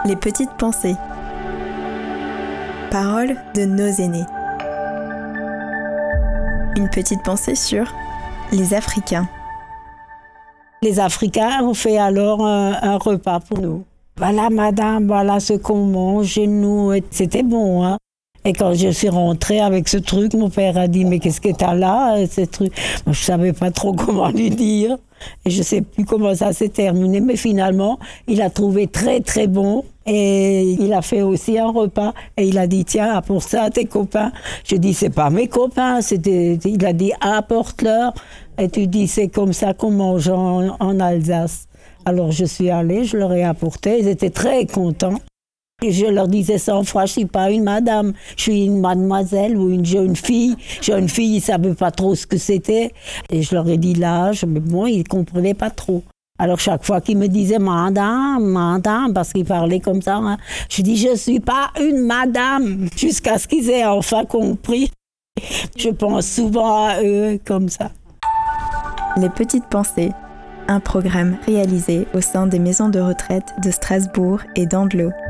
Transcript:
Les petites pensées. Paroles de nos aînés. Une petite pensée sur les Africains. Les Africains ont fait alors un repas pour nous. Voilà madame, voilà ce qu'on mange chez nous. C'était bon, hein. Et quand je suis rentrée avec ce truc, mon père a dit « Mais qu'est-ce que t'as là, ce truc ?» Moi, je savais pas trop comment lui dire. Et je sais plus comment ça s'est terminé. Mais finalement, il a trouvé très très bon. Et il a fait aussi un repas. Et il a dit « Tiens, apporte ça à tes copains. » Je dis « C'est pas mes copains. » Il a dit « Apporte-leur. » Et tu dis « C'est comme ça qu'on mange en Alsace. » Alors je suis allée, je leur ai apporté. Ils étaient très contents. Et je leur disais 100 fois, je ne suis pas une madame, je suis une mademoiselle ou une jeune fille. Jeune fille, ils ne savaient pas trop ce que c'était. Et je leur ai dit l'âge, mais bon, ils ne comprenaient pas trop. Alors chaque fois qu'ils me disaient madame, madame, parce qu'ils parlaient comme ça, hein, je dis je ne suis pas une madame, jusqu'à ce qu'ils aient enfin compris. Je pense souvent à eux comme ça. Les petites pensées, un programme réalisé au sein des maisons de retraite de Strasbourg et d'Andelot.